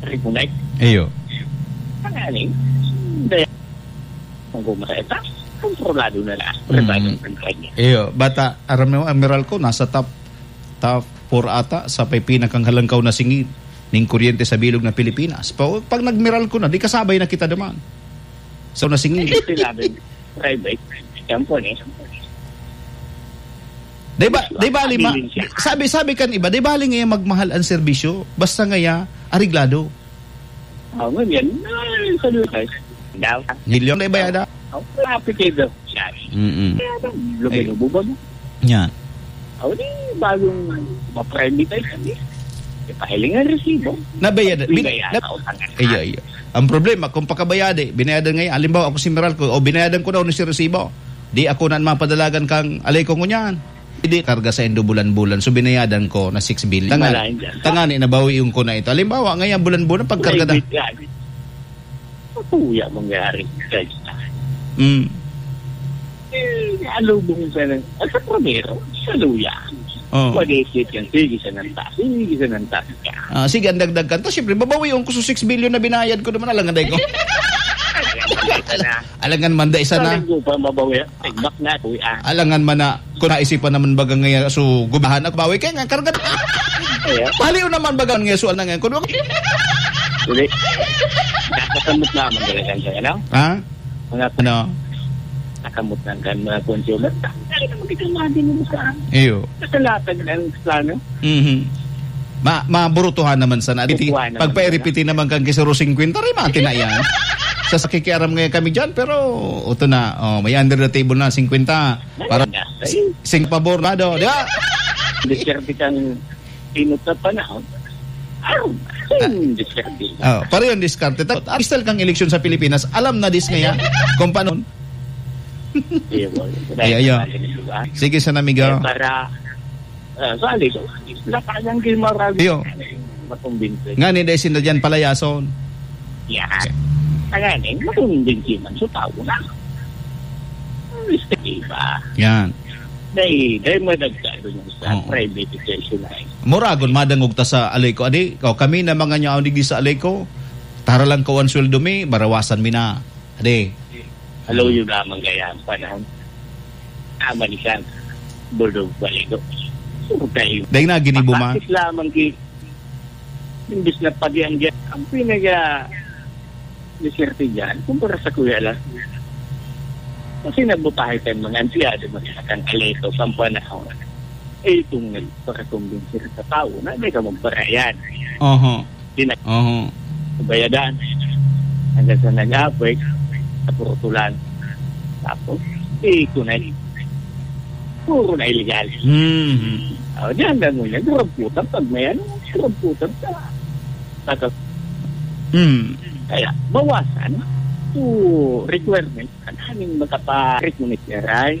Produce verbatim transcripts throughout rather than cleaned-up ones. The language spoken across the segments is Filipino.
Ripunay. Iyo. Pangaling, dahil kung kumareta, kontrolado na lang. Privado ng kanya. Iyo, bata, aram mo, Amiral ko, nasa top top four ata sa pay pinakang halangkaw na singid ning kuryente sa bilog na Pilipinas. Pag, pag nagmiral ko na, di kasabay na kita naman. So, nasingid. Ay, sinabi, private. Yan po, eh. Di ba, di ba, lima, sabi, sabi kan iba, di ba, ngayon magmahal ang serbisyo? Basta ngaya, ariglado. Oo, oh, ngayon, ay, salutas. Daw. Milyon na ibayada? Oo, lapit kayo. Mm-mm. Kaya ba, lumilubo ba mo? Yan. Oo, di, bagong ma-private ay ipahiling ang resibo. Nabayada. Binayada na, o tangan. Iya, iya. Ang problema, kung pakabayada, binayadan ngayon, alimbawa ako si Meralco, o binayadan ko daw ni si resibo, di ako na mapadalagan kang alay ko ngunyan. Hindi karga sa endo bulan-bulan. So, binayadan ko na six billion. Tangan, tangani, nabawi yung ko na ito. Halimbawa, ngayon, bulan-bulan, pagkarga na. Patuya mangyari. Mm. Eh, alubong sa nang, at sa primero, sa luya. Oh. Pag-isip yan, sige sa nantas, sige sa nantas ka. Ah, sige, ang dagdag ka. Siyempre, babawi yung ko sa six billion na binayad ko naman. Alangan day ko. Alangan man da isa na. Saling pa mabawi. Tigbak na. Uyan. Alangan man na. Kung naisipan naman bagang ngayon. So, gubahan ako. Bawi kaya nga. Karga. Paliw naman bagang ngayon. Sual na ngayon. Kung Uli. Nakakamot naman talagang siya. Ano? Ha? Mga ano? Nakamot na kan mga consumer. Dali naman kitamahan din mo sa iyo. Kasalatag ng plano. Mhm. Ma maburutuhan naman sana. Pag pa-repeat naman kang kisaro fifty, rimati na yan. Sa sakikiaram ngayon kami dyan, pero ito na, oh, may under the table na, fifty. Para sing pabor na do. Di ba? Diskarte kang tinutap pa na. Araw, diskarte. Oh, para yung diskarte. Aristal kang eleksyon sa Pilipinas, alam na dis ngayon kung paano. Iya, iya. Sige sa namiga. Para, sali ko, lakadang kilmarag. Iyo. Matumbinsin. Nga ni dahil sila dyan palayason. Yan. Kaganin, matumbinsin man sa tao na. Diba? Yan. Dahil, dahil madagkado yung sa privatization ay. Moragon, madangog ta sa alay ko. Adi, kami na mga nyaw digdi sa alay ko, tara lang kawan sweldo mi, barawasan mi na. Adi. Hello, yung lamang gaya ang panahon. Amanisan, bulog baligo. So, tayo. Dahil na, ginibo ma. Bakit lamang ki, imbis na pag-iang dyan, ang pinaga diserte dyan, kumpara sa kuya lang. Kasi nabutahay tayo mga ansiyado, magkakang aleto, sa panahon. Eh, itong nagpakakumbinsir sa tao, na hindi ka magparayan. Oho. Di na, Oho. bayadan. Hanggang sa nag-apwag, sa purutulan. Tapos, eh, ito na, puro na illegal. Mm-hmm. O, diyan lang mo yan, ramputan, pag may ano, ramputan ka. Tapos, mm. kaya, bawasan to requirement, kananing magkapa-remunit yaray.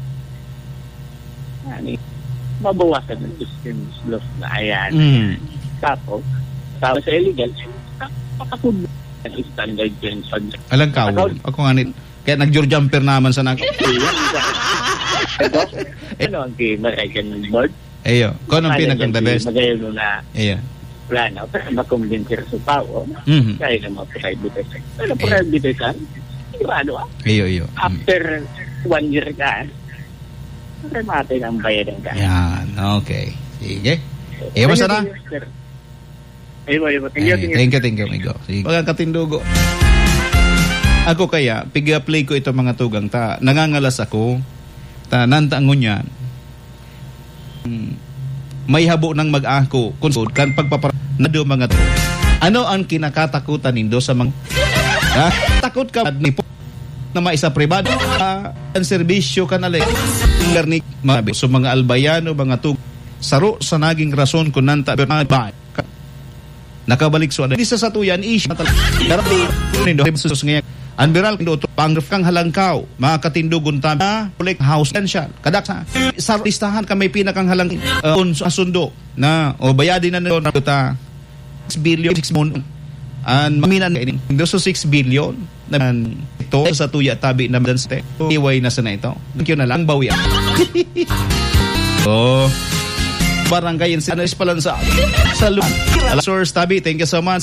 Kani, mabawasan ng systems laws na ayan. Mm. Tapos, tapos sa illegal, pakatubig ang standard dyan sa... Alang ka, ako nga nit. Kaya nag-jumper naman sa nak... Ano ang kinaragan ng board? Eyo, kung anong pinaganda best? Magayon mo na Eyo. plano, pero makumbintir sa tao, Mm-hmm. kaya na mga-privatize. Pero privatize, hindi ba ano ah? Eyo, eyo. After one year ka, remate ng bayaran ka. Yan, okay. Sige. Eh, basta na. Ewa, ewa. Thank you, thank you, thank you, amigo. Sige. Mga katindugo. Ako kaya, piga-play ko ito mga tugang ta. Nangangalas ako. Ta, nantaangon yan. Hmm. May habo ng mag-ako. Kung kan pagpapara... Na do mga to. Ano ang kinakatakutan nindo sa mga... Ha? Takot ka ni po na maisa pribado. Uh, ang serbisyo ka na lang. Garnik. So mga albayano, mga tug... Saro sa naging rason kung nanta... Nakabalik so ano. Di sa satuyan, isyo. Darati. Nindo. Sus ngayon. Anbiral ndo to pangref kang halangkaw mga katindugon tama pulik house siya kadak sa sa listahan ka may pinakang halang uh, asundo na o bayadi na na ta six billion six mon an maminan ndo so six billion na ito sa tuya tabi na dan ste iway na sana ito thank you na lang bawi oh barangay sa Palansa sa source tabi thank you so much.